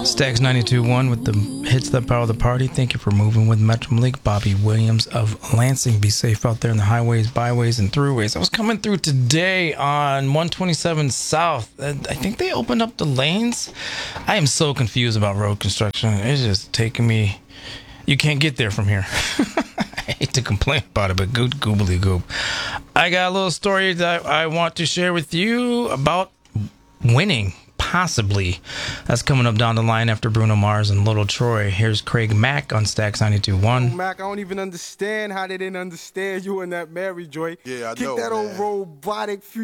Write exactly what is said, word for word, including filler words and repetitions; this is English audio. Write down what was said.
Stax ninety-two point one with the hits that power the party. Thank you for moving with Metro Malik. Bobby Williams of Lansing. Be safe out there in the highways, byways, and throughways. I was coming through today on one twenty-seven South. I think they opened up the lanes. I am so confused about road construction. It's just taking me... You can't get there from here. I hate to complain about it, but good goobly goop. I got a little story that I want to share with you about winning. Possibly. That's coming up down the line after Bruno Mars and Little Troy. Here's Craig Mack on Stax ninety-two point one. Oh, Mac, I don't even understand how they didn't understand you in that Mary Joy. Yeah, I Kick know, that man. old robotic future.